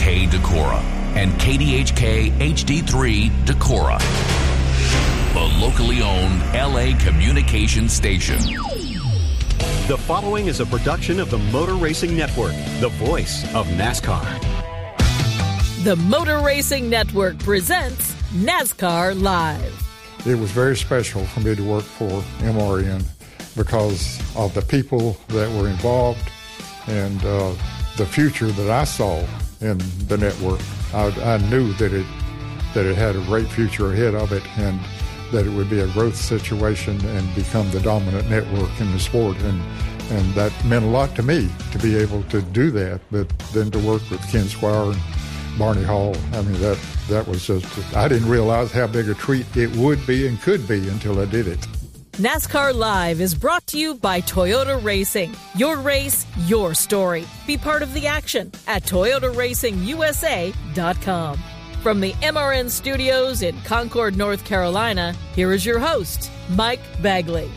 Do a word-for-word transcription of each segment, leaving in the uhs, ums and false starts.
K Decorah and K D H K H D three Decorah, the locally owned L A communications station. The following is a production of the Motor Racing Network, the voice of NASCAR. The Motor Racing Network presents NASCAR Live. It was very special for me to work for M R N because of the people that were involved and uh, the future that I saw in the network. I, I knew that it that it had a great future ahead of it and that it would be a growth situation and become the dominant network in the sport. And, and that meant a lot to me to be able to do that, but then to work with Ken Squire and Barney Hall, I mean, that, that was just, I didn't realize how big a treat it would be and could be until I did it. NASCAR Live is brought to you by Toyota Racing. Your race, your story. Be part of the action at Toyota Racing U S A dot com. From the M R N studios in Concord, North Carolina, here is your host, Mike Bagley.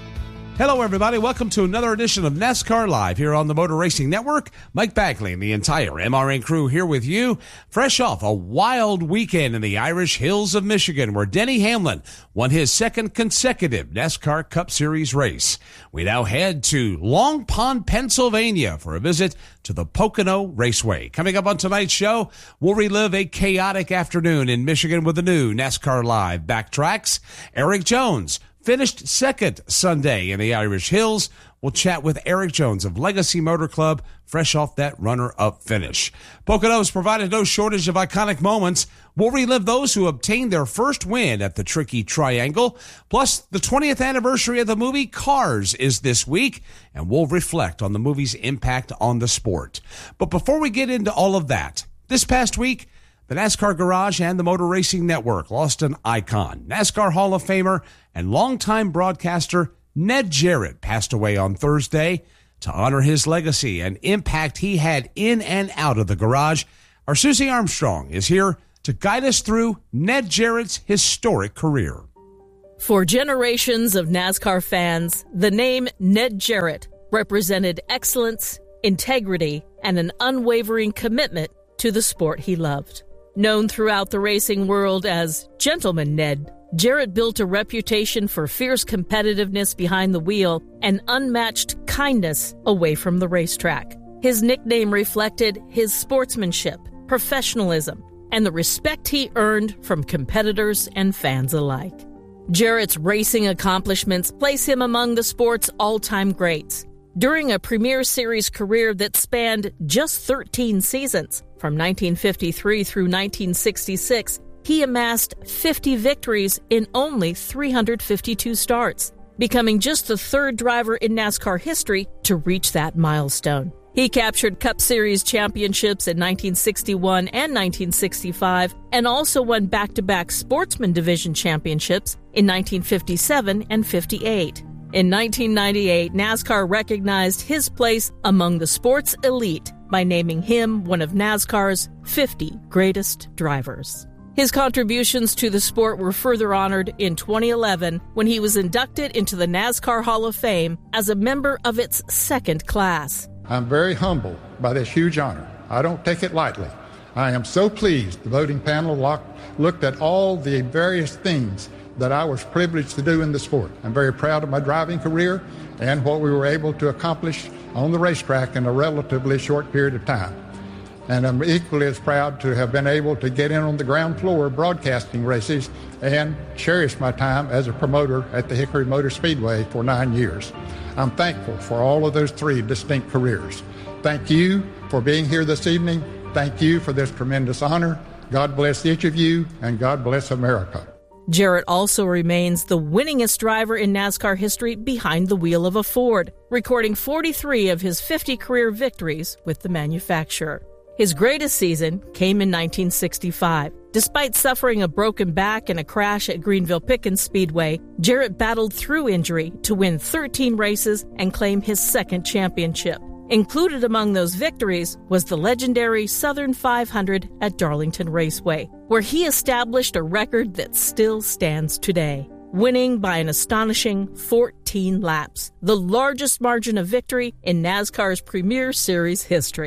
Hello, everybody. Welcome to another edition of NASCAR Live here on the Motor Racing Network. Mike Bagley and the entire M R N crew here with you, fresh off a wild weekend in the Irish Hills of Michigan, where Denny Hamlin won his second consecutive NASCAR Cup Series race. We now head to Long Pond, Pennsylvania for a visit to the Pocono Raceway. Coming up on tonight's show, we'll relive a chaotic afternoon in Michigan with the new NASCAR Live backtracks. Eric Jones finished second Sunday in the Irish Hills. We'll chat with Eric Jones of Legacy Motor Club, fresh off that runner-up finish. Pocono's provided no shortage of iconic moments. We'll relive those who obtained their first win at the Tricky Triangle. Plus, the twentieth anniversary of the movie Cars is this week, and we'll reflect on the movie's impact on the sport. But before we get into all of that, this past week, the NASCAR Garage and the Motor Racing Network lost an icon. NASCAR Hall of Famer and longtime broadcaster Ned Jarrett passed away on Thursday. To honor his legacy and impact he had in and out of the garage, our Susie Armstrong is here to guide us through Ned Jarrett's historic career. For generations of NASCAR fans, the name Ned Jarrett represented excellence, integrity, and an unwavering commitment to the sport he loved. Known throughout the racing world as Gentleman Ned, Jarrett built a reputation for fierce competitiveness behind the wheel and unmatched kindness away from the racetrack. His nickname reflected his sportsmanship, professionalism, and the respect he earned from competitors and fans alike. Jarrett's racing accomplishments place him among the sport's all-time greats. During a Premier Series career that spanned just thirteen seasons, from nineteen fifty-three through nineteen sixty-six, he amassed fifty victories in only three hundred fifty-two starts, becoming just the third driver in NASCAR history to reach that milestone. He captured Cup Series championships in nineteen sixty-one and nineteen sixty-five, and also won back-to-back Sportsman Division championships in nineteen fifty-seven and fifty-eight. In nineteen ninety-eight, NASCAR recognized his place among the sport's elite by naming him one of NASCAR's fifty greatest drivers. His contributions to the sport were further honored in twenty eleven when he was inducted into the NASCAR Hall of Fame as a member of its second class. I'm very humbled by this huge honor. I don't take it lightly. I am so pleased the voting panel looked at all the various things that I was privileged to do in the sport. I'm very proud of my driving career and what we were able to accomplish on the racetrack in a relatively short period of time. And I'm equally as proud to have been able to get in on the ground floor broadcasting races and cherish my time as a promoter at the Hickory Motor Speedway for nine years. I'm thankful for all of those three distinct careers. Thank you for being here this evening. Thank you for this tremendous honor. God bless each of you, and God bless America. Jarrett also remains the winningest driver in NASCAR history behind the wheel of a Ford, recording forty-three of his fifty career victories with the manufacturer. His greatest season came in nineteen sixty-five. Despite suffering a broken back in a crash at Greenville Pickens Speedway, Jarrett battled through injury to win thirteen races and claim his second championship. Included among those victories was the legendary Southern five hundred at Darlington Raceway, where he established a record that still stands today, winning by an astonishing fourteen laps, the largest margin of victory in NASCAR's Premier Series history.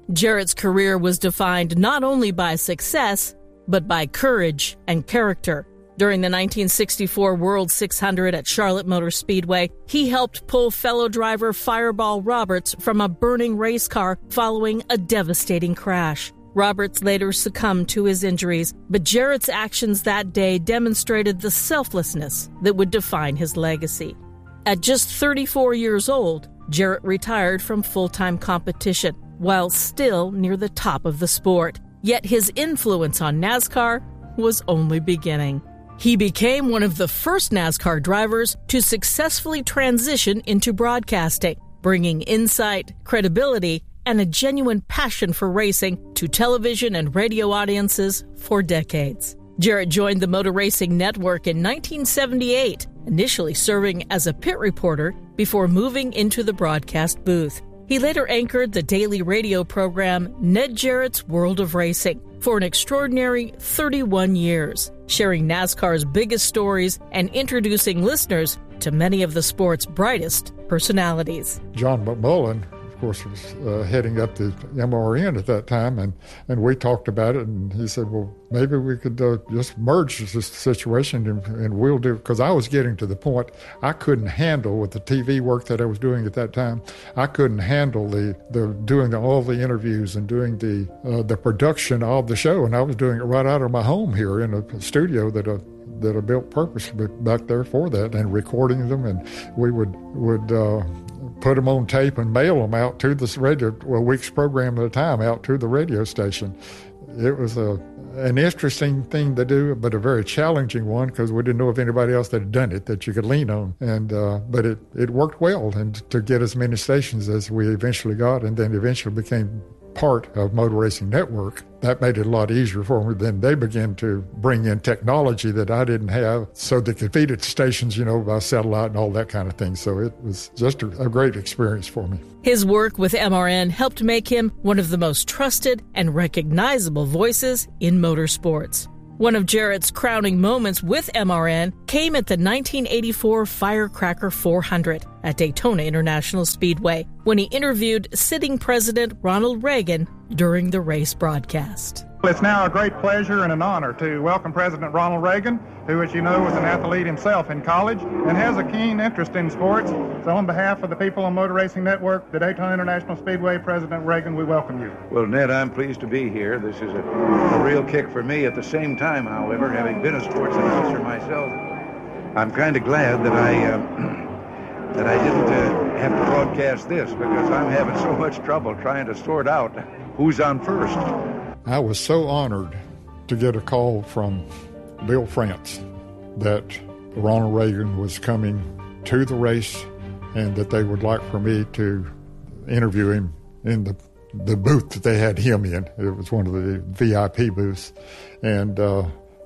Jarrett's career was defined not only by success, but by courage and character. During the nineteen sixty-four World six hundred at Charlotte Motor Speedway, he helped pull fellow driver Fireball Roberts from a burning race car following a devastating crash. Roberts later succumbed to his injuries, but Jarrett's actions that day demonstrated the selflessness that would define his legacy. At just thirty-four years old, Jarrett retired from full-time competition, while still near the top of the sport. Yet his influence on NASCAR was only beginning. He became one of the first NASCAR drivers to successfully transition into broadcasting, bringing insight, credibility, and a genuine passion for racing to television and radio audiences for decades. Jarrett joined the Motor Racing Network in nineteen seventy-eight, initially serving as a pit reporter before moving into the broadcast booth. He later anchored the daily radio program Ned Jarrett's World of Racing for an extraordinary thirty-one years, sharing NASCAR's biggest stories and introducing listeners to many of the sport's brightest personalities. John McMullen, of course, was uh, heading up the M R N at that time, and, and we talked about it, and he said, well, maybe we could uh, just merge this situation, and, and we'll do, because I was getting to the point I couldn't handle with the T V work that I was doing at that time. I couldn't handle the, the doing the, all the interviews and doing the uh, the production of the show, and I was doing it right out of my home here in a studio that I, that I built purposely back there for that, and recording them, and we would, would uh, put them on tape and mail them out to this radio, a week's program at a time, out to the radio station. It was a an interesting thing to do, but a very challenging one, because we didn't know of anybody else that had done it that you could lean on. And uh, but it, it worked well, and to get as many stations as we eventually got, and then eventually became part of Motor Racing Network, that made it a lot easier for me. Then they began to bring in technology that I didn't have, so they could feed it to stations, you know, by satellite and all that kind of thing. So it was just a, a great experience for me. His work with M R N helped make him one of the most trusted and recognizable voices in motorsports. One of Jarrett's crowning moments with M R N came at the nineteen eighty-four Firecracker four hundred at Daytona International Speedway, when he interviewed sitting President Ronald Reagan during the race broadcast. It's now a great pleasure and an honor to welcome President Ronald Reagan, who, as you know, was an athlete himself in college and has a keen interest in sports. So on behalf of the people on Motor Racing Network, the Daytona International Speedway, President Reagan, we welcome you. Well, Ned, I'm pleased to be here. This is a, a real kick for me. At the same time, however, having been a sports announcer myself, I'm kind of glad that I uh, that I didn't uh, have to broadcast this, because I'm having so much trouble trying to sort out who's on first. I was so honored to get a call from Bill France that Ronald Reagan was coming to the race and that they would like for me to interview him in the the booth that they had him in. It was one of the V I P booths. And uh,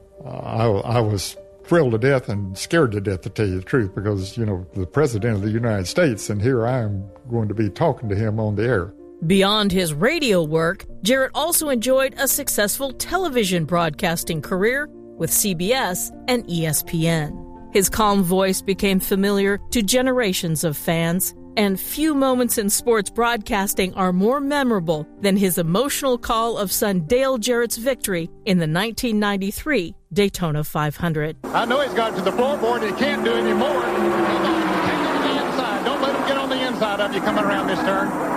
I, I was thrilled to death and scared to death, to tell you the truth, because, you know, the President of the United States, and here I am going to be talking to him on the air. Beyond his radio work, Jarrett also enjoyed a successful television broadcasting career with C B S and E S P N. His calm voice became familiar to generations of fans, and few moments in sports broadcasting are more memorable than his emotional call of son Dale Jarrett's victory in the nineteen ninety-three Daytona five hundred. I know he's got to the floorboard and he can't do any more. Hold on, hang on the inside. Don't let him get on the inside of you coming around this turn.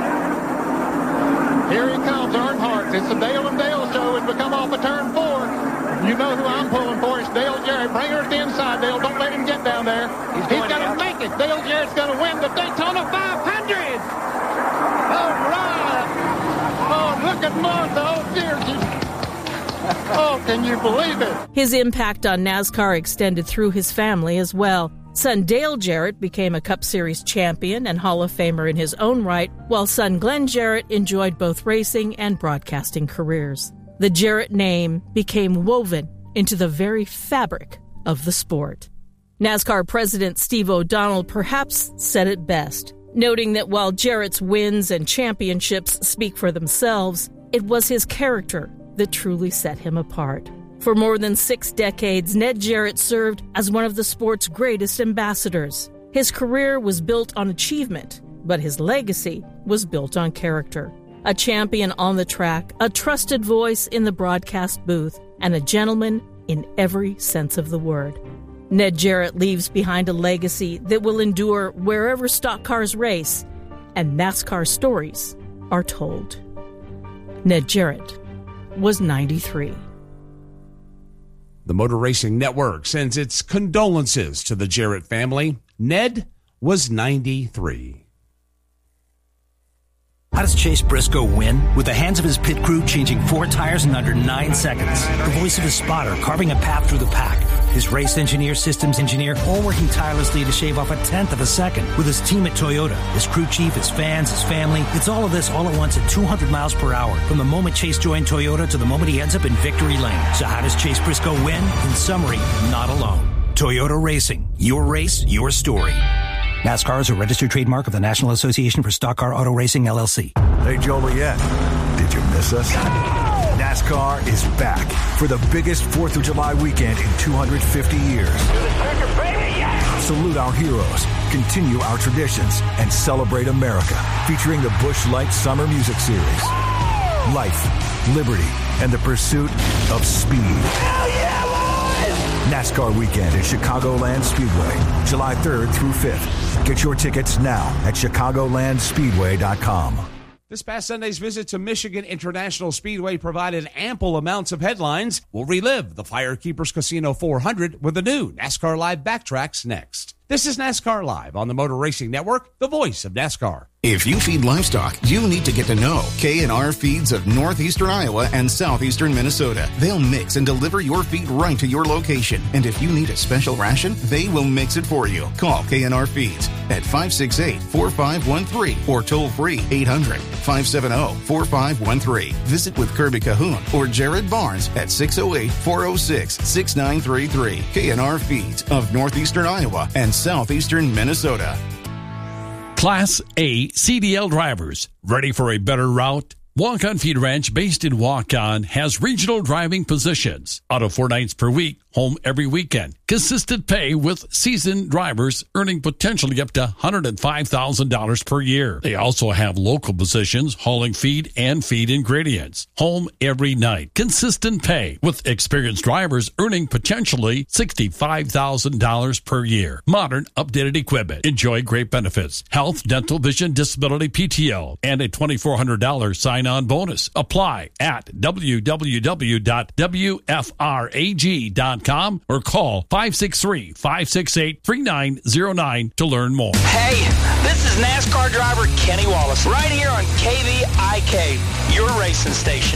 Here he comes, Earnhardt. It's the Dale and Dale show. It's become off of turn four. You know who I'm pulling for. It's Dale Jarrett. Bring her to the inside, Dale. Don't let him get down there. He's, He's going to make it. Dale Jarrett's going to win the Daytona five hundred. All right. Oh, look at Martha. Oh, dear. Oh, can you believe it? His impact on NASCAR extended through his family as well. Son Dale Jarrett became a Cup Series champion and Hall of Famer in his own right, while son Glenn Jarrett enjoyed both racing and broadcasting careers. The Jarrett name became woven into the very fabric of the sport. NASCAR President Steve O'Donnell perhaps said it best, noting that while Jarrett's wins and championships speak for themselves, it was his character that truly set him apart. For more than six decades, Ned Jarrett served as one of the sport's greatest ambassadors. His career was built on achievement, but his legacy was built on character. A champion on the track, a trusted voice in the broadcast booth, and a gentleman in every sense of the word. Ned Jarrett leaves behind a legacy that will endure wherever stock cars race, and NASCAR stories are told. Ned Jarrett was ninety-three. The Motor Racing Network sends its condolences to the Jarrett family. Ned was ninety-three. How does Chase Briscoe win? With the hands of his pit crew changing four tires in under nine seconds. The voice of his spotter carving a path through the pack. His race engineer, systems engineer, all working tirelessly to shave off a tenth of a second. With his team at Toyota, his crew chief, his fans, his family. It's all of this all at once at two hundred miles per hour. From the moment Chase joined Toyota to the moment he ends up in victory lane. So how does Chase Briscoe win? In summary, not alone. Toyota Racing. Your race, your story. NASCAR is a registered trademark of the National Association for Stock Car Auto Racing, L L C. Hey, Joliet, did you miss us? NASCAR is back for the biggest fourth of July weekend in two hundred fifty years. Salute our heroes, continue our traditions, and celebrate America, featuring the Busch Light Summer Music Series. Life, liberty, and the pursuit of speed. Hell yeah! NASCAR weekend at Chicagoland Speedway, July third through fifth. Get your tickets now at chicagoland speedway dot com. This past Sunday's visit to Michigan International Speedway provided ample amounts of headlines. We'll relive the Firekeepers Casino four hundred with the new NASCAR Live Backtracks next. This is NASCAR Live on the Motor Racing Network, the voice of NASCAR. If you feed livestock, you need to get to know K and R Feeds of northeastern Iowa and southeastern Minnesota. They'll mix and deliver your feed right to your location. And if you need a special ration, they will mix it for you. Call K and R Feeds at five six eight, four five one three or toll free eight hundred, five seven zero, four five one three. Visit with Kirby Cahoon or Jared Barnes at six oh eight, four oh six, six nine three three. K and R Feeds of northeastern Iowa and southeastern Minnesota. Class A C D L drivers, ready for a better route? Walk-On Feed Ranch, based in Walk-On, has regional driving positions. Out of four nights per week, home every weekend. Consistent pay with seasoned drivers earning potentially up to one hundred five thousand dollars per year. They also have local positions hauling feed and feed ingredients. Home every night. Consistent pay with experienced drivers earning potentially sixty-five thousand dollars per year. Modern, updated equipment. Enjoy great benefits. Health, dental, vision, disability, P T O, and a twenty-four hundred dollars sign-on bonus. Apply at w w w dot w f r a g dot com or call five six three, five six eight, three nine zero nine to learn more. Hey, this is NASCAR driver Kenny Wallace right here on K V I K, your racing station.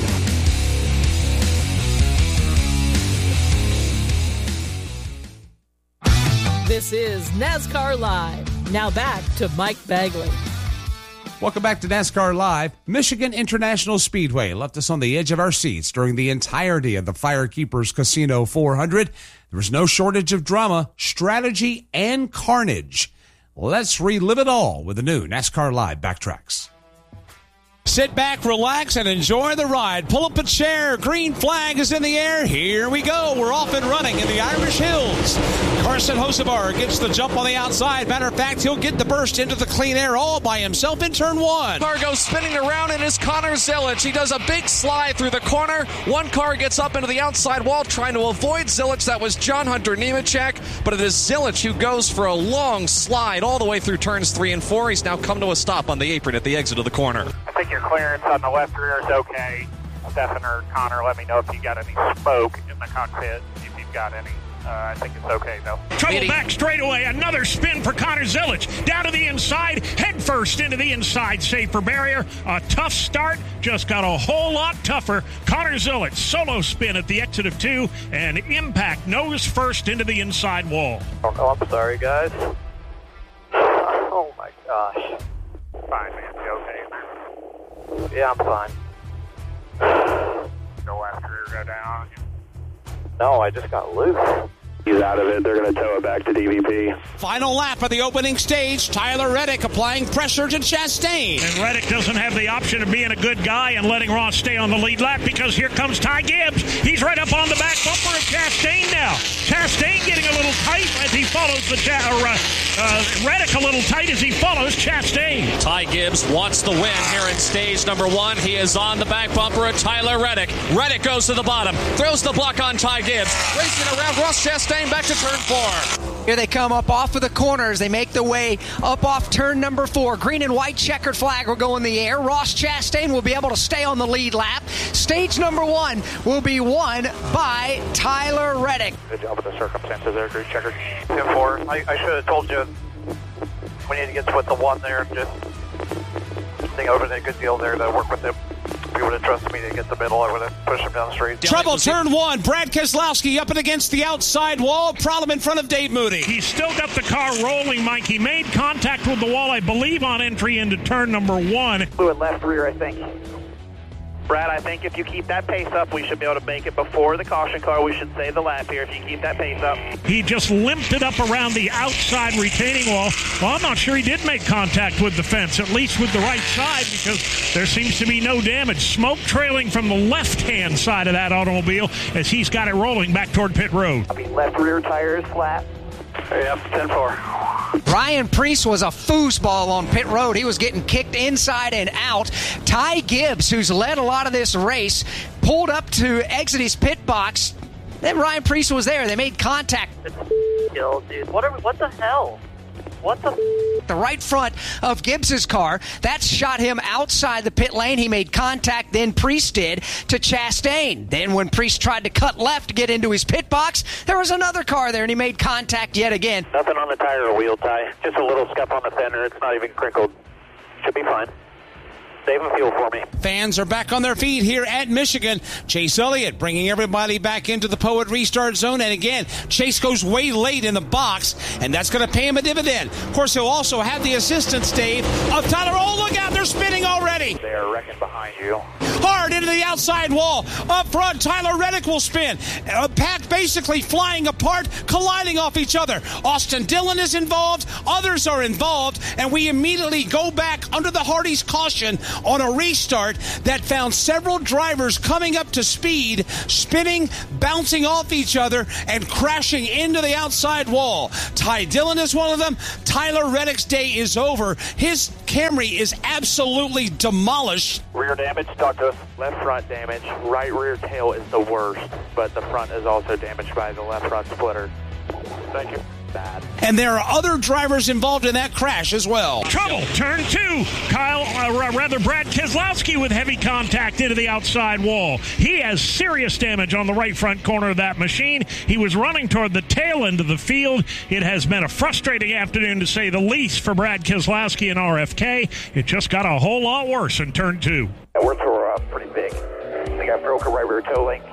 This is NASCAR Live. Now back to Mike Bagley. Welcome back to NASCAR Live. Michigan International Speedway left us on the edge of our seats during the entirety of the Firekeepers Casino four hundred. There was no shortage of drama, strategy, and carnage. Let's relive it all with the new NASCAR Live Backtracks. Sit back, relax, and enjoy the ride. Pull up a chair. Green flag is in the air. Here we go. We're off and running in the Irish Hills. Carson Hocevar gets the jump on the outside. Matter of fact, he'll get the burst into the clean air all by himself in turn one. Car goes spinning around, and it's Connor Zilic. He does a big slide through the corner. One car gets up into the outside wall trying to avoid Zilic. That was John Hunter Nemechek, but it is Zilic who goes for a long slide all the way through turns three and four. He's now come to a stop on the apron at the exit of the corner. I think your clearance on the left rear is okay. Stefan or Connor, let me know if you got any smoke in the cockpit, if you've got any. Uh, I think it's okay, though. Trouble back straightaway. Another spin for Connor Zilic. Down to the inside. Head first into the inside. Safer barrier. A tough start. Just got a whole lot tougher. Connor Zilic, solo spin at the exit of two. And impact nose first into the inside wall. Oh, I'm sorry, guys. Oh, my gosh. Fine, man. You okay, man? Yeah, I'm fine. Go left rear, go down. No, I just got loose. He's out of it. They're going to tow it back to D V P. Final lap of the opening stage. Tyler Reddick applying pressure to Chastain. And Reddick doesn't have the option of being a good guy and letting Ross stay on the lead lap because here comes Ty Gibbs. He's right up on the back bumper of Chastain now. Chastain getting a little tight as he follows the cha- or, uh, uh, Reddick a little tight as he follows Chastain. Ty Gibbs wants the win here in stage number one. He is on the back bumper of Tyler Reddick. Reddick goes to the bottom, throws the block on Ty Gibbs, racing around Ross Chastain back to turn four. Here they come up off of the corners. They make the way up off turn number four. Green and white checkered flag will go in the air. Ross Chastain will be able to stay on the lead lap. Stage number one will be won by Tyler Reddick. Good job with the circumstances there, green checkered. ten four. I, I should have told you we need to get with the one there and just think over a good deal there to work with him. If you would have trusted me to get the middle, I would have pushed him down the street. Trouble turn one. Brad Keselowski up and against the outside wall. Problem in front of Dave Moody. He's still got the car rolling, Mike. He made contact with the wall, I believe, on entry into turn number one. Fluid left rear, I think. Brad, I think if you keep that pace up, we should be able to make it before the caution car. We should save the lap here if you keep that pace up. He just limped it up around the outside retaining wall. Well, I'm not sure he did make contact with the fence, at least with the right side, because there seems to be no damage. Smoke trailing from the left-hand side of that automobile as he's got it rolling back toward pit road. I mean, left rear tire is flat. Yep, ten four. Ryan Preece was a foosball on pit road. He was getting kicked inside and out. Ty Gibbs, who's led a lot of this race, pulled up to exit his pit box. Then Ryan Preece was there. They made contact. Kill, dude. What, are, what the hell? What the the right front of Gibbs's car. That shot him outside the pit lane. He made contact, then Preece did, to Chastain. Then when Preece tried to cut left to get into his pit box, there was another car there, and he made contact yet again. Nothing on the tire or wheel tie. Just a little scuff on the fender. It's not even crinkled. Should be fine. Saving fuel for me. Fans are back on their feet here at Michigan. Chase Elliott bringing everybody back into the Poet restart zone. And again, Chase goes way late in the box, and that's going to pay him a dividend. Of course, he'll also have the assistance, Dave, of Tyler. Oh, look out, they're spinning already. They are wrecking behind you. Hard into the outside wall. Up front, Tyler Reddick will spin. A pack basically flying apart, colliding off each other. Austin Dillon is involved. Others are involved. And we immediately go back under the Hardy's caution on a restart that found several drivers coming up to speed, spinning, bouncing off each other, and crashing into the outside wall. Ty Dillon is one of them. Tyler Reddick's day is over. His Camry is absolutely demolished. Rear damage, talk to us. Left front damage. Right rear tail is the worst, but the front is also damaged by the left front splitter. Thank you. Bad. And there are other drivers involved in that crash as well. Trouble, turn two. Kyle, uh, rather Brad Keselowski with heavy contact into the outside wall. He has serious damage on the right front corner of that machine. He was running toward the tail end of the field. It has been a frustrating afternoon, to say the least, for Brad Keselowski and R F K. It just got a whole lot worse in turn two. Yeah, we're tore up pretty big. I think I broke a right rear toe link.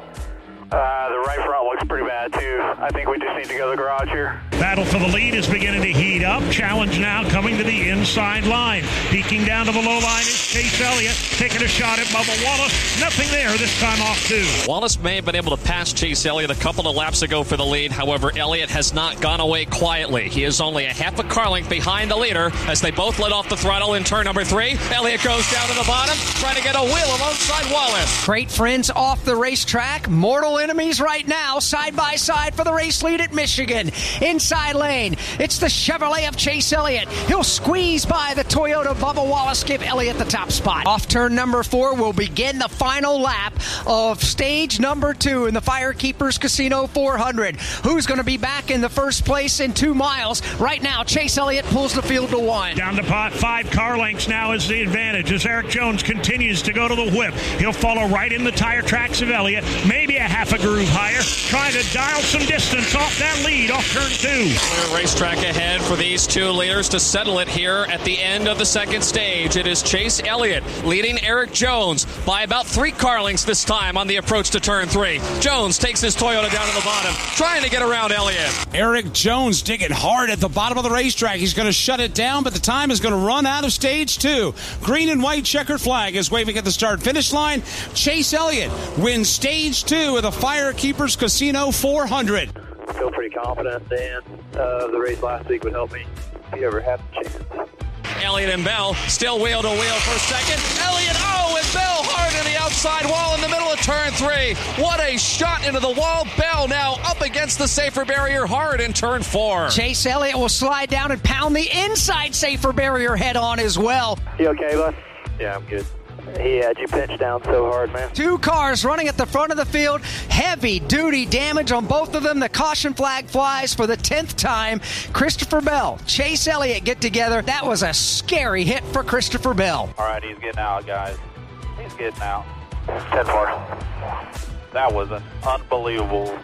Uh, the right front looks pretty bad, too. I think we just need to go to the garage here. Battle for the lead is beginning to heat up. Challenge now coming to the inside line. Peeking down to the low line is Chase Elliott, taking a shot at Bubba Wallace. Nothing there, this time off two. Wallace may have been able to pass Chase Elliott a couple of laps ago for the lead. However, Elliott has not gone away quietly. He is only a half a car length behind the leader as they both let off the throttle in turn number three. Elliott goes down to the bottom, trying to get a wheel alongside Wallace. Great friends off the racetrack. Mortal enemies right now, side by side for the race lead at Michigan. Inside lane, it's the Chevrolet of Chase Elliott. He'll squeeze by the Toyota Bubba Wallace, give Elliott the top spot. Off turn number four will begin the final lap of stage number two in the Firekeepers Casino four hundred. Who's going to be back in the first place in two miles? Right now, Chase Elliott pulls the field to one. Down to pot, five car lengths now is the advantage as Eric Jones continues to go to the whip. He'll follow right in the tire tracks of Elliott, maybe a half a groove higher, trying to dial some distance off that lead off turn two. Clear racetrack ahead for these two leaders to settle it here at the end of the second stage. It is Chase Elliott leading Eric Jones by about three car lengths this time on the approach to turn three. Jones takes his Toyota down to the bottom, trying to get around Elliott. Eric Jones digging hard at the bottom of the racetrack. He's going to shut it down, but the time is going to run out of stage two. Green and white checkered flag is waving at the start-finish line. Chase Elliott wins stage two of the Firekeepers Casino four hundred. feel pretty confident. Dan, uh, the race last week would help me if you ever had a chance. Elliott and Bell still wheel to wheel for second. Elliott, oh, and Bell hard in the outside wall in the middle of turn three. What a shot into the wall. Bell now up against the safer barrier hard in turn four. Chase Elliott will slide down and pound the inside safer barrier head on as well. You okay, bud? Yeah, I'm good. He had you pinched down so hard, man. Two cars running at the front of the field. Heavy duty damage on both of them. The caution flag flies for the tenth time. Christopher Bell, Chase Elliott get together. That was a scary hit for Christopher Bell. All right, he's getting out, guys. He's getting out. ten four. That was an unbelievable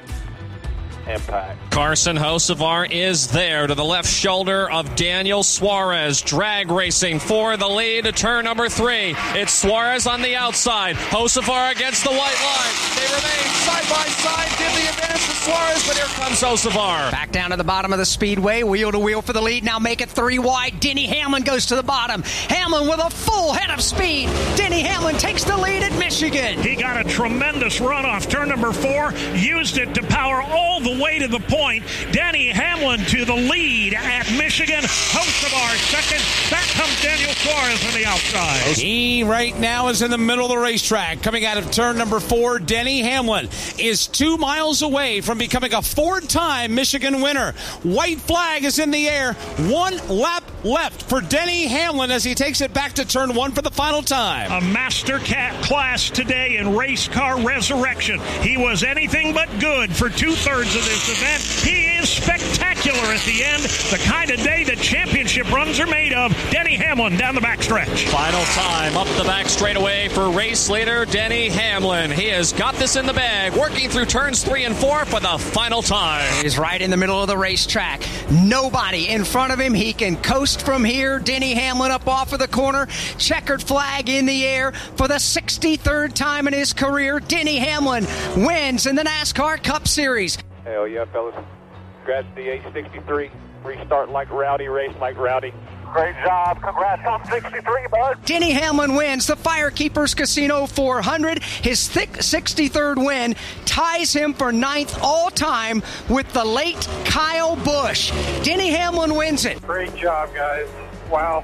impact. Carson Hocevar is there to the left shoulder of Daniel Suarez. Drag racing for the lead to turn number three. It's Suarez on the outside. Hocevar against the white line. They remain side by side. Give the advantage to Suarez, but here comes Hocevar. Back down to the bottom of the speedway. Wheel to wheel for the lead. Now make it three wide. Denny Hamlin goes to the bottom. Hamlin with a full head of speed. Denny Hamlin takes the lead at Michigan. He got a tremendous run off turn number four. Used it to power all the way to the point. Denny Hamlin to the lead at Michigan. Hocevar second. Back comes Daniel Suarez on the outside. He right now is in the middle of the racetrack. Coming out of turn number four, Denny Hamlin is two miles away from becoming a four-time Michigan winner. White flag is in the air. One lap left for Denny Hamlin as he takes it back to turn one for the final time. A master cat class today in race car resurrection. He was anything but good for two-thirds of this event. He is spectacular at the end. The kind of day that championship runs are made of. Denny Hamlin down the backstretch. Final time up the back straightaway for race leader Denny Hamlin. He has got this in the bag, working through turns three and four for the final time. He's right in the middle of the racetrack. Nobody in front of him. He can coast from here. Denny Hamlin up off of the corner. Checkered flag in the air for the sixty-third time in his career. Denny Hamlin wins in the NASCAR Cup Series. Hell yeah, fellas. Congrats to the A sixty-three. Restart like Rowdy, race like Rowdy. Great job. Congrats on sixty-three, bud. Denny Hamlin wins the Firekeepers Casino four hundred. His thick sixty-third win ties him for ninth all-time with the late Kyle Busch. Denny Hamlin wins it. Great job, guys. Wow.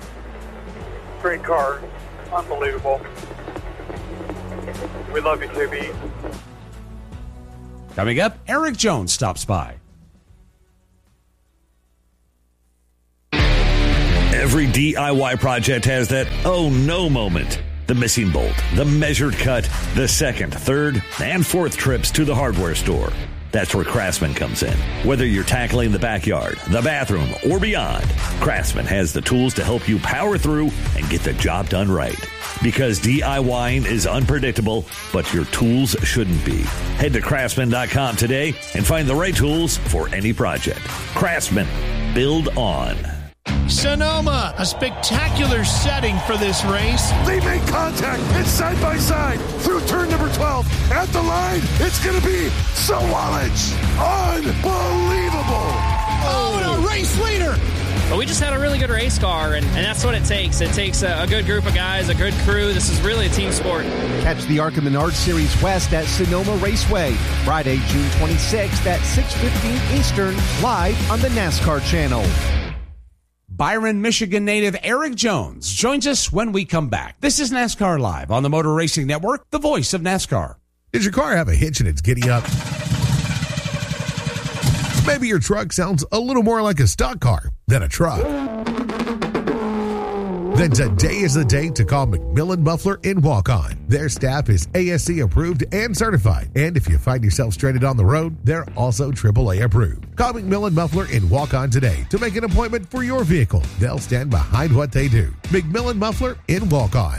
Great car. Unbelievable. We love you, J B. Coming up, Eric Jones stops by. Every D I Y project has that oh no moment. The missing bolt, the measured cut, the second, third, and fourth trips to the hardware store. That's where Craftsman comes in. Whether you're tackling the backyard, the bathroom, or beyond, Craftsman has the tools to help you power through and get the job done right. Because DIYing is unpredictable, but your tools shouldn't be. Head to craftsman dot com today and find the right tools for any project. Craftsman. Build on. Sonoma, a spectacular setting for this race. They make contact. It's side by side through turn number twelve. At the line, it's going to be Sawalich. Unbelievable. Oh, and a race leader. But we just had a really good race car, and, and that's what it takes. It takes a, a good group of guys, a good crew. This is really a team sport. Catch the ARCA Menard Series West at Sonoma Raceway, Friday, June twenty-sixth at six fifteen Eastern, live on the NASCAR channel. Byron, Michigan native Eric Jones joins us when we come back. This is NASCAR Live on the Motor Racing Network, the voice of NASCAR. Does your car have a hitch and it's giddy up? Maybe your truck sounds a little more like a stock car than a truck. Then today is the day to call McMillan Muffler in Walk-On. Their staff is A S C approved and certified. And if you find yourself stranded on the road, they're also triple A approved. Call McMillan Muffler in Walk-On today to make an appointment for your vehicle. They'll stand behind what they do. McMillan Muffler in Walk-On.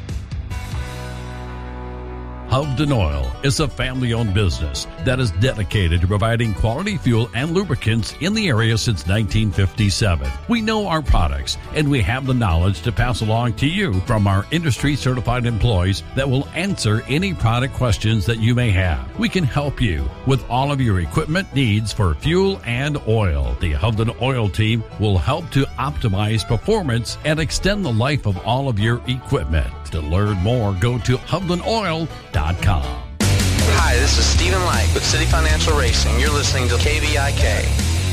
Hovden Oil is a family-owned business that is dedicated to providing quality fuel and lubricants in the area since nineteen fifty-seven. We know our products, and we have the knowledge to pass along to you from our industry-certified employees that will answer any product questions that you may have. We can help you with all of your equipment needs for fuel and oil. The Hovden Oil team will help to optimize performance and extend the life of all of your equipment. To learn more, go to hovden oil dot com. Hi, this is Stephen Light with City Financial Racing. You're listening to K V I K.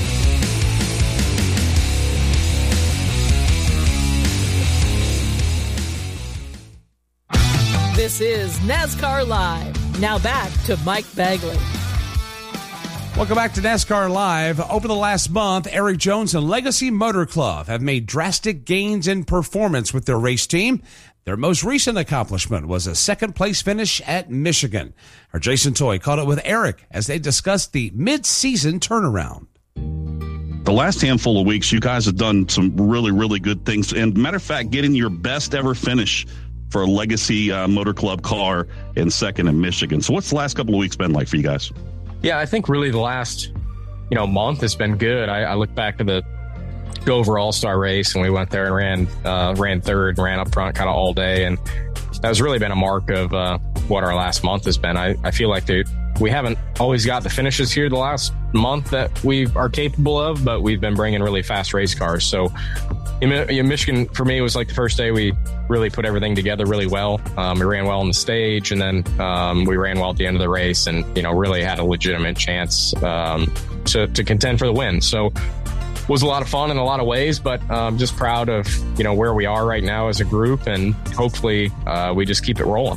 This is NASCAR Live. Now back to Mike Bagley. Welcome back to NASCAR Live. Over the last month, Eric Jones and Legacy Motor Club have made drastic gains in performance with their race team. Their most recent accomplishment was a second-place finish at Michigan. Our Jason Toy caught it with Eric as they discussed the mid-season turnaround. The last handful of weeks, you guys have done some really, really good things. And matter of fact, getting your best ever finish for a Legacy uh, Motor Club car in second in Michigan. So what's the last couple of weeks been like for you guys? Yeah, I think really the last, you know, month has been good. I, I look back to the Dover All-Star race, and we went there and ran uh, ran third and ran up front kind of all day. And that's really been a mark of uh, what our last month has been. I, I feel like they, we haven't always got the finishes here the last month that we are capable of, but we've been bringing really fast race cars. So in, in Michigan, for me, it was like the first day we really put everything together really well. Um, we ran well on the stage, and then um, we ran well at the end of the race, and, you know, really had a legitimate chance um, to, to contend for the win. So was a lot of fun in a lot of ways, but I'm um, just proud of, you know, where we are right now as a group, and hopefully uh, we just keep it rolling.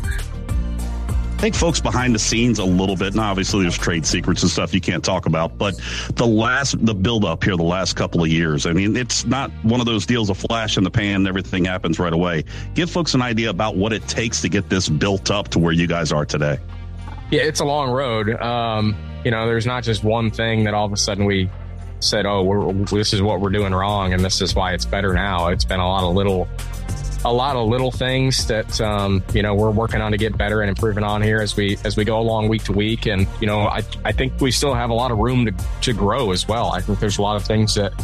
I think folks behind the scenes a little bit, and obviously there's trade secrets and stuff you can't talk about, but the last, the build up here, the last couple of years, I mean, it's not one of those deals of flash in the pan, everything happens right away. Give folks an idea about what it takes to get this built up to where you guys are today. Yeah, it's a long road. Um, you know, there's not just one thing that all of a sudden we said, oh, we're, this is what we're doing wrong, and this is why it's better now. It's been a lot of little, a lot of little things that um, you know, we're working on to get better and improving on here as we as we go along week to week. And you know, I I think we still have a lot of room to to grow as well. I think there's a lot of things that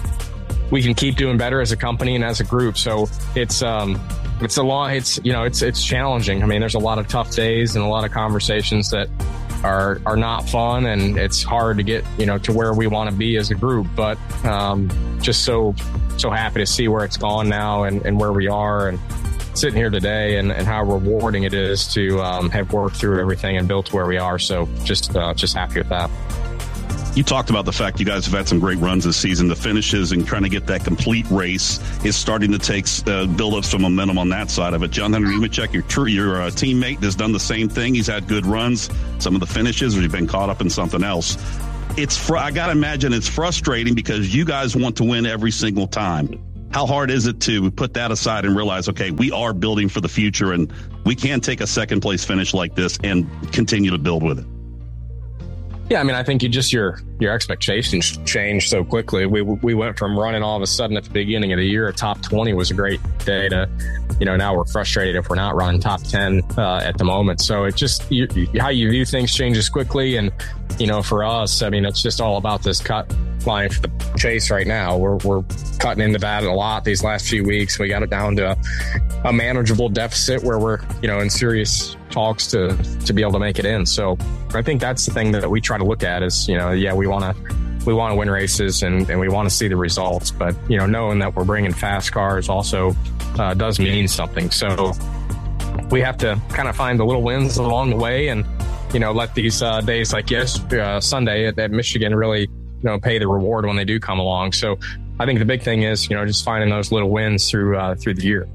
we can keep doing better as a company and as a group. So it's um it's a long, it's you know, it's it's challenging. I mean, there's a lot of tough days and a lot of conversations that are are not fun, and it's hard to get, you know, to where we want to be as a group. But um, just so so happy to see where it's gone now, and, and where we are, and sitting here today, and, and how rewarding it is to um, have worked through everything and built to where we are. So just uh, just happy with that. You talked about the fact you guys have had some great runs this season. The finishes and trying to get that complete race is starting to take uh, build up some momentum on that side of it. John Hunter Nemechek, your tr- your uh, teammate, has done the same thing. He's had good runs. Some of the finishes, or you've been caught up in something else. It's fr- I got to imagine it's frustrating because you guys want to win every single time. How hard is it to put that aside and realize, okay, we are building for the future, and we can take a second place finish like this and continue to build with it? Yeah, I mean, I think you just your your expectations change so quickly. We we went from running all of a sudden at the beginning of the year, a top twenty was a great day, to, you know, now we're frustrated if we're not running top ten uh, at the moment. So it just you, how you view things changes quickly, and you know, for us, I mean, it's just all about this cut line for the chase right now. We're we're cutting into that a lot these last few weeks. We got it down to a, a manageable deficit where we're, you know, in serious talks to to be able to make it in. So I think that's the thing that we try to look at is, you know, yeah, we want to we want to win races, and, and we want to see the results, but you know, knowing that we're bringing fast cars also uh, does mean something. So we have to kind of find the little wins along the way, and you know, let these uh, days like yes uh, Sunday at, at Michigan really, you know, pay the reward when they do come along. So I think the big thing is, you know, just finding those little wins through uh, through the year.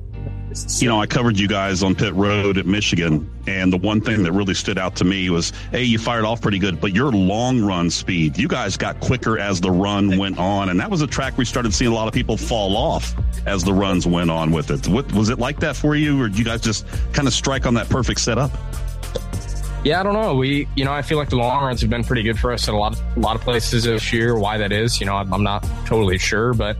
You know, I covered you guys on pit road at Michigan, and the one thing that really stood out to me was, hey, you fired off pretty good, but your long run speed, you guys got quicker as the run went on, and that was a track we started seeing a lot of people fall off as the runs went on with it. What, was it like that for you, or did you guys just kind of strike on that perfect setup? Yeah, I don't know. We, you know, I feel like the long runs have been pretty good for us at a lot of, a lot of places this year. Why that is, you know, I'm, I'm not totally sure, but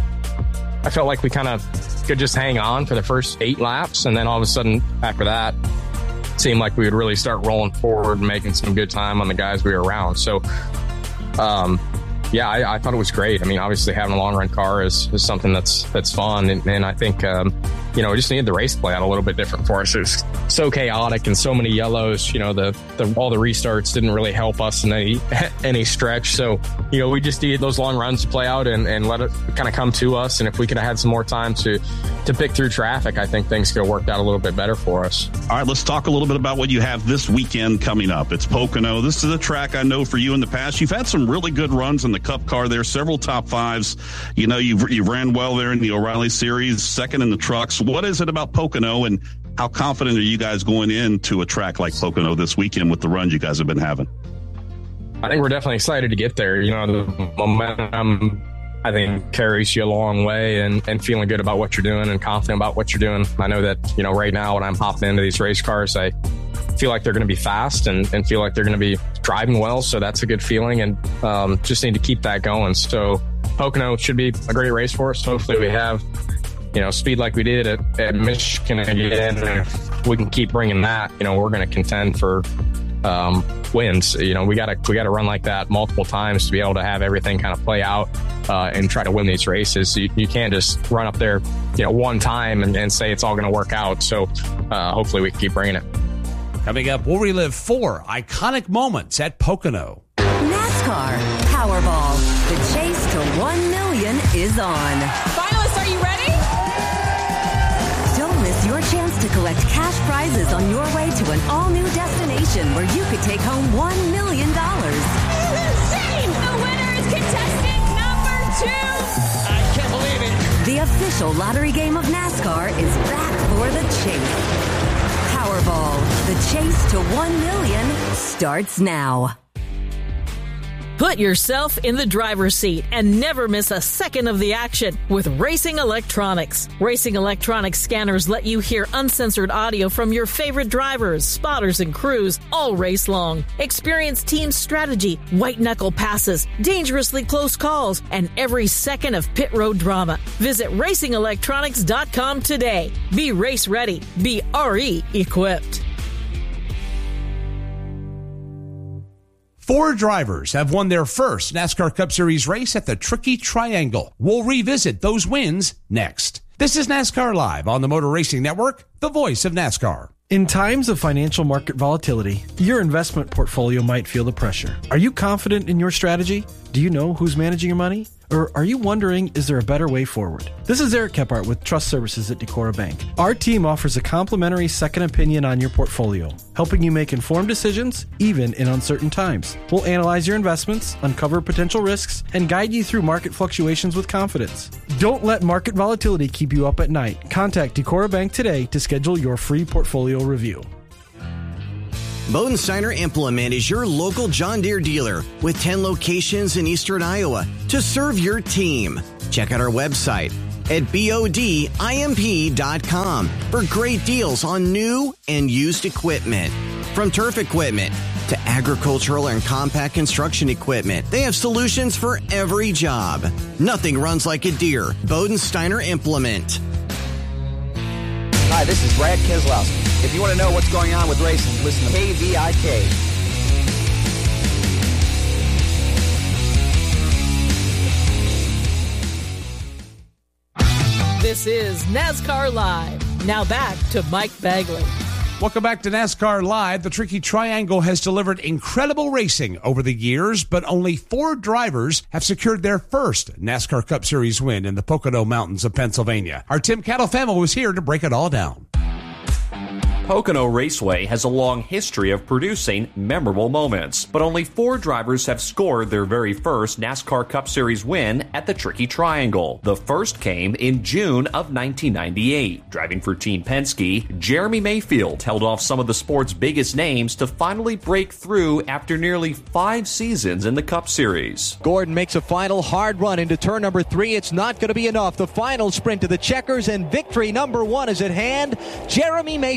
I felt like we kind of could just hang on for the first eight laps, and then all of a sudden after that it seemed like we would really start rolling forward and making some good time on the guys we were around. So um yeah, I, I thought it was great. I mean, obviously having a long run car is, is something that's that's fun, and, and I think um you know, we just needed the race to play out a little bit different for us. It's so chaotic and so many yellows. You know, the, the all the restarts didn't really help us in any any stretch. So, you know, we just needed those long runs to play out and, and let it kind of come to us. And if we could have had some more time to to pick through traffic, I think things could have worked out a little bit better for us. All right, let's talk a little bit about what you have this weekend coming up. It's Pocono. This is a track I know for you in the past. You've had some really good runs in the Cup car there, several top fives. You know, you've, you ran well there in the O'Reilly Series, second in the trucks. What is it about Pocono, and how confident are you guys going into a track like Pocono this weekend with the runs you guys have been having? I think we're definitely excited to get there. You know, the momentum, I think, carries you a long way, and, and feeling good about what you're doing and confident about what you're doing. I know that, you know, right now when I'm hopping into these race cars, I feel like they're going to be fast and, and feel like they're going to be driving well. So that's a good feeling, and um, just need to keep that going. So Pocono should be a great race for us. Hopefully we have, you know, speed like we did at, at Michigan again. And if we can keep bringing that, you know, we're going to contend for um, wins. You know, we got to we got to run like that multiple times to be able to have everything kind of play out uh, and try to win these races. So you, you can't just run up there, you know, one time and, and say it's all going to work out. So uh, hopefully we can keep bringing it. Coming up, we'll relive four iconic moments at Pocono. NASCAR Powerball. The chase to one million is on. Finalists, are you ready? Don't miss your chance to collect cash prizes on your way to an all-new destination where you could take home one million dollars. This is insane! The winner is contestant number two! I can't believe it. The official lottery game of NASCAR is back for the chase. Powerball. The chase to one million starts now. Put yourself in the driver's seat and never miss a second of the action with Racing Electronics. Racing Electronics scanners let you hear uncensored audio from your favorite drivers, spotters, and crews all race long. Experience team strategy, white-knuckle passes, dangerously close calls, and every second of pit road drama. Visit racing electronics dot com today. Be race ready. Be R E equipped. Four drivers have won their first NASCAR Cup Series race at the Tricky Triangle. We'll revisit those wins next. This is NASCAR Live on the Motor Racing Network, the voice of NASCAR. In times of financial market volatility, your investment portfolio might feel the pressure. Are you confident in your strategy? Do you know who's managing your money? Or are you wondering, is there a better way forward? This is Eric Kephart with Trust Services at Decorah Bank. Our team offers a complimentary second opinion on your portfolio, helping you make informed decisions, even in uncertain times. We'll analyze your investments, uncover potential risks, and guide you through market fluctuations with confidence. Don't let market volatility keep you up at night. Contact Decorah Bank today to schedule your free portfolio review. Bodensteiner Implement is your local John Deere dealer with ten locations in eastern Iowa to serve your team. Check out our website at bodimp dot com for great deals on new and used equipment. From turf equipment to agricultural and compact construction equipment, they have solutions for every job. Nothing runs like a Deere. Bodensteiner Implement. Hi, this is Brad Keselowski. If you want to know what's going on with racing, listen to K V I K. This is NASCAR Live. Now back to Mike Bagley. Welcome back to NASCAR Live. The Tricky Triangle has delivered incredible racing over the years, but only four drivers have secured their first NASCAR Cup Series win in the Pocono Mountains of Pennsylvania. Our Tim Catalfamo was here to break it all down. Pocono Raceway has a long history of producing memorable moments, but only four drivers have scored their very first NASCAR Cup Series win at the Tricky Triangle. The first came in June of nineteen ninety-eight. Driving for Team Penske, Jeremy Mayfield held off some of the sport's biggest names to finally break through after nearly five seasons in the Cup Series. Gordon makes a final hard run into turn number three. It's not going to be enough. The final sprint to the checkers, and victory number one is at hand. Jeremy Mayfield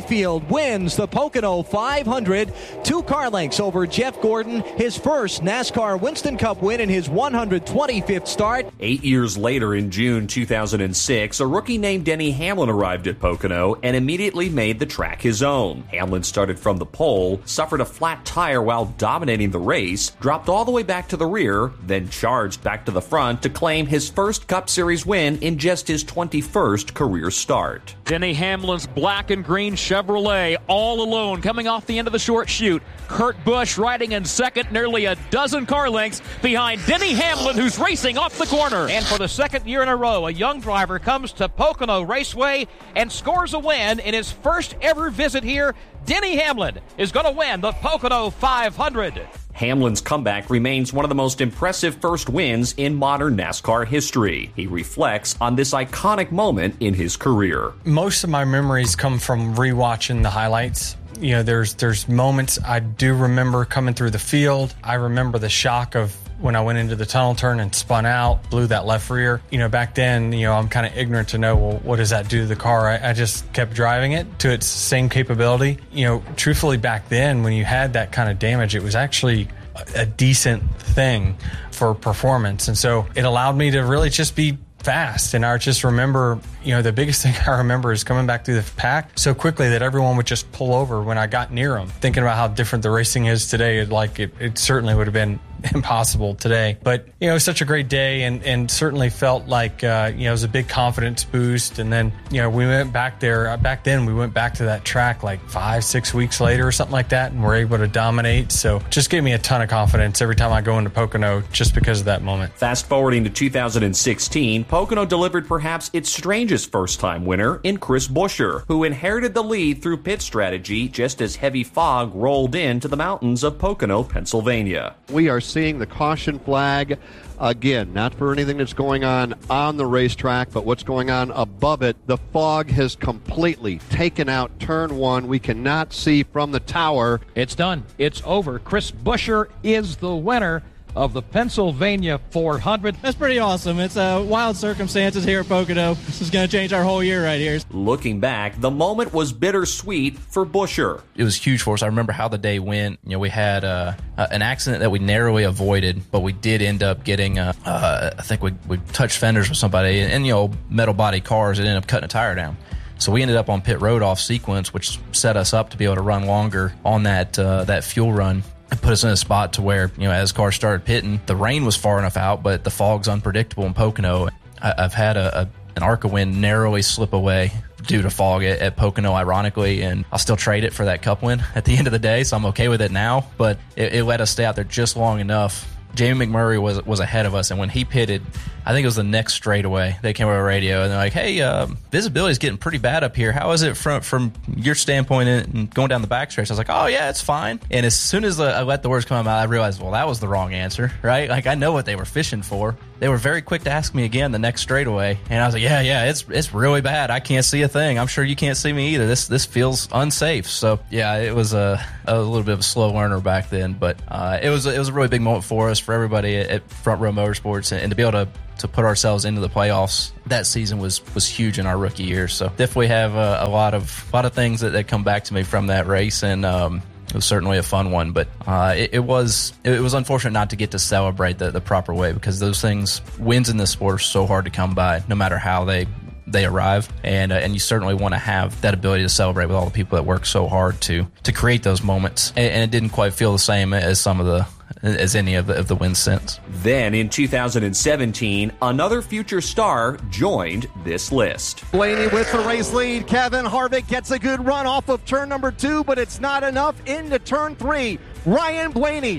Fitzgerald wins the Pocono five hundred, two car lengths over Jeff Gordon, his first NASCAR Winston Cup win in his one hundred twenty-fifth start. Eight years later, in June two thousand six, a rookie named Denny Hamlin arrived at Pocono and immediately made the track his own. Hamlin started from the pole, suffered a flat tire while dominating the race, dropped all the way back to the rear, then charged back to the front to claim his first Cup Series win in just his twenty-first career start. Denny Hamlin's black and green Chevrolet all alone coming off the end of the short chute. Kurt Busch riding in second, nearly a dozen car lengths behind Denny Hamlin, who's racing off the corner. And for the second year in a row, a young driver comes to Pocono Raceway and scores a win in his first ever visit here. Denny Hamlin is going to win the Pocono five hundred. Hamlin's comeback remains one of the most impressive first wins in modern NASCAR history. He reflects on this iconic moment in his career. Most of my memories come from rewatching the highlights. You know, there's there's moments I do remember coming through the field. I remember the shock of when I went into the tunnel turn and spun out, blew that left rear. You know, back then, you know, I'm kind of ignorant to know, well, what does that do to the car? I, I just kept driving it to its same capability. You know, truthfully, back then, when you had that kind of damage, it was actually a decent thing for performance. And so it allowed me to really just be fast. And I just remember, you know, the biggest thing I remember is coming back through the pack so quickly that everyone would just pull over when I got near them. Thinking about how different the racing is today, it, like it, it certainly would have been impossible today. But, you know, it was such a great day and, and certainly felt like, uh, you know, it was a big confidence boost. And then, you know, we went back there. Back then, we went back to that track like five, six weeks later or something like that, and we're able to dominate. So just gave me a ton of confidence every time I go into Pocono just because of that moment. Fast forwarding to two thousand sixteen, Pocono delivered perhaps its strangest first-time winner in Chris Buescher, who inherited the lead through pit strategy just as heavy fog rolled into the mountains of Pocono, Pennsylvania. We are seeing the caution flag again, not for anything that's going on on the racetrack, but what's going on above it. The fog has completely taken out turn one. We cannot see from the tower. It's done. It's over. Chris Buescher is the winner of the Pennsylvania four hundred. That's pretty awesome. It's uh, wild circumstances here at Pocono. This is going to change our whole year right here. Looking back, the moment was bittersweet for Buescher. It was huge for us. I remember how the day went. You know, we had uh, uh, an accident that we narrowly avoided, but we did end up getting, uh, uh, I think we, we touched fenders with somebody, and, and, you know, metal body cars, it ended up cutting a tire down. So we ended up on pit road off sequence, which set us up to be able to run longer on that uh, that fuel run. It put us in a spot to where, you know, as cars started pitting, the rain was far enough out, but the fog's unpredictable in Pocono. I, I've had a, a an ARCA win narrowly slip away due to fog at, at Pocono, ironically, and I'll still trade it for that Cup win at the end of the day, so I'm okay with it now. But it, it let us stay out there just long enough. Jamie McMurray was was ahead of us, and when he pitted, I think it was the next straightaway, they came over the radio, and they're like, hey, uh, visibility is getting pretty bad up here. How is it from from your standpoint and going down the backstretch? I was like, oh, yeah, it's fine. And as soon as I let the words come out, I realized, well, that was the wrong answer, right? Like, I know what they were fishing for. They were very quick to ask me again the next straightaway, and I was like, yeah, yeah, it's it's really bad. I can't see a thing. I'm sure you can't see me either. This this feels unsafe. So, yeah, it was a, a little bit of a slow learner back then, but uh, it was it was a really big moment for us, for everybody at, at Front Row Motorsports, and, and to be able to to put ourselves into the playoffs that season was was huge in our rookie year. So definitely have a, a lot of a lot of things that, that come back to me from that race, and um, it was certainly a fun one. But uh, it, it was it was unfortunate not to get to celebrate the, the proper way, because those things, wins in this sport, are so hard to come by, no matter how they they arrive, and uh, and you certainly want to have that ability to celebrate with all the people that work so hard to to create those moments. And, and it didn't quite feel the same as some of the as any of the, of the wins since. Then in two thousand seventeen, another future star joined this list. Blaney with the race lead. Kevin Harvick gets a good run off of turn number two, but it's not enough into turn three. Ryan Blaney